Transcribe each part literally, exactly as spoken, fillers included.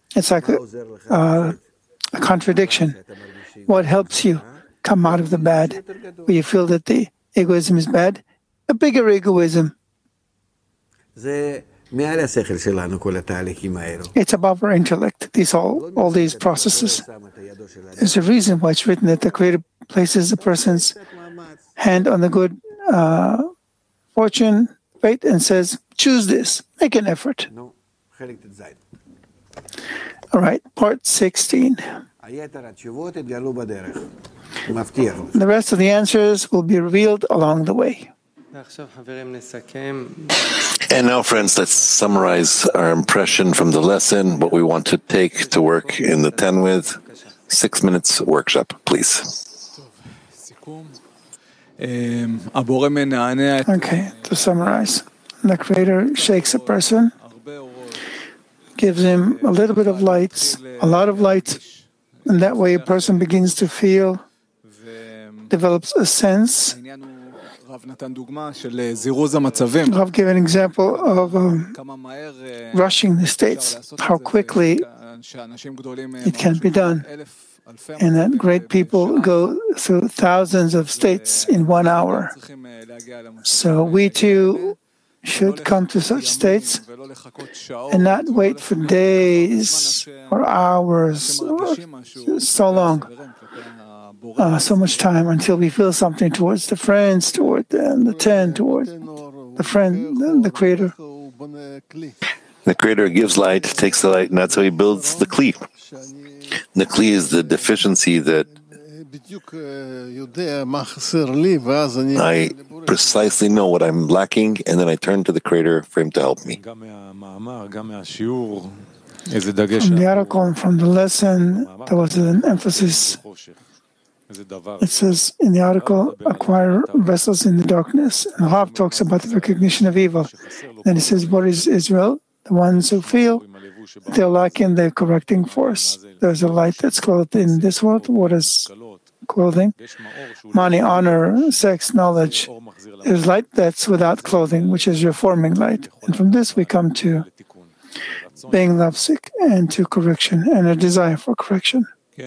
It's like a, uh, a contradiction. What helps you come out of the bad? Where you feel that the egoism is bad? A bigger egoism. It's above our intellect, these all, all these processes. There's a reason why it's written that the Creator places a person's hand on the good uh, fortune, fate, and says, choose this, make an effort. All right, part sixteen. The rest of the answers will be revealed along the way. And now, friends, let's summarize our impression from the lesson, what we want to take to work in the ten with. Six minutes workshop, please. Okay, to summarize, the Creator shakes a person, gives him a little bit of light, a lot of light, and that way a person begins to feel, develops a sense. Rav gave an example of um, rushing the states, how quickly it can be done, and that great people go through thousands of states in one hour. So we too should come to such states and not wait for days or hours or so long. Uh, so much time until we feel something towards the friends, toward the, the ten, toward the friend, the, the Creator. The Creator gives light, takes the light, and that's how He builds the Kli. The Kli is the deficiency that I precisely know what I'm lacking, and then I turn to the Creator for Him to help me. From the article and from the lesson, there was an emphasis. It says in the article, acquire vessels in the darkness. And Rav talks about the recognition of evil. Then he says, what is Israel? The ones who feel they're lacking the correcting force. There's a light that's clothed in this world. What is clothing? Money, honor, sex, knowledge. There's light that's without clothing, which is reforming light. And from this we come to being lovesick and to correction and a desire for correction.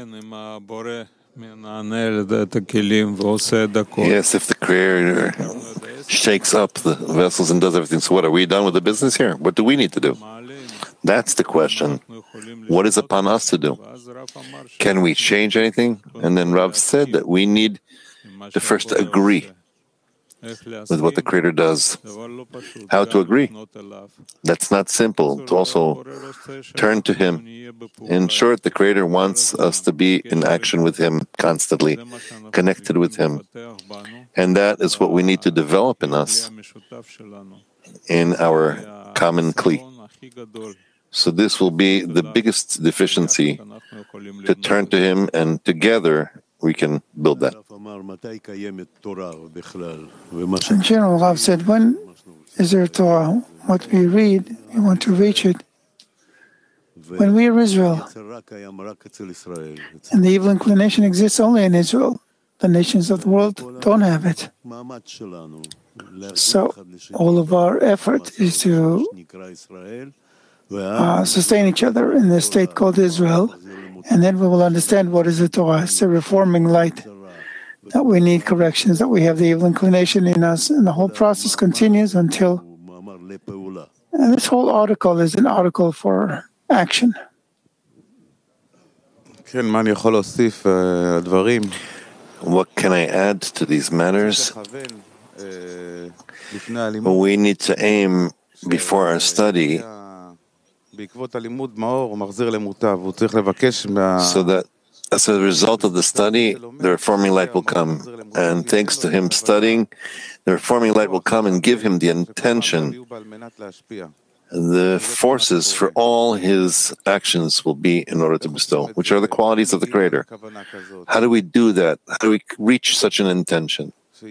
Yes, if the Creator shakes up the vessels and does everything, so what, are we done with the business here? What do we need to do? That's the question. What is upon us to do? Can we change anything? And then Rav said that we need to first agree with what the Creator does. How to agree? That's not simple. To also turn to Him. In short, the Creator wants us to be in action with Him constantly, connected with Him. And that is what we need to develop in us, in our common Kli. So this will be the biggest deficiency, to turn to Him, and together we can build that. In general, Rav said, when is there Torah? What we read, we want to reach it. When we are Israel, and the evil inclination exists only in Israel, the nations of the world don't have it. So all of our effort is to uh, sustain each other in this state called Israel, and then we will understand what is the Torah. It's a reforming light, that we need corrections, that we have the evil inclination in us, and the whole process continues until... And this whole article is an article for action. What can I add to these matters? We need to aim before our study so that as a result of the study, the reforming light will come. And thanks to him studying, the reforming light will come and give him the intention. The forces for all his actions will be in order to bestow, which are the qualities of the Creator. How do we do that? How do we reach such an intention? So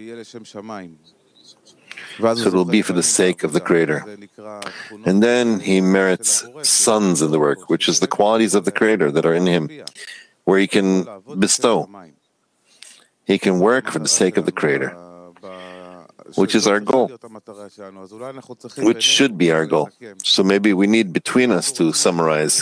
it will be for the sake of the Creator. And then he merits sons in the work, which is the qualities of the Creator that are in him, where he can bestow. He can work for the sake of the Creator, which is our goal, which should be our goal. So maybe we need between us to summarize